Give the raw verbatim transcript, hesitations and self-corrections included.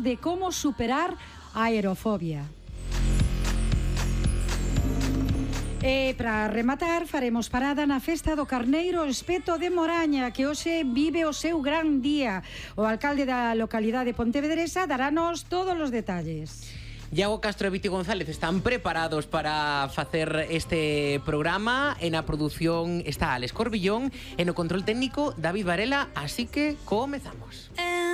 de como superar a aerofobia. E para rematar faremos parada na festa do Carneiro Espeto de Moraña, que hoxe vive o seu gran día. O alcalde da localidade pontevedresa darános todos os detalles. Iago Castro e Viti González están preparados para facer este programa. En a produción está Alex Corbillón, en o control técnico David Varela, así que comezamos.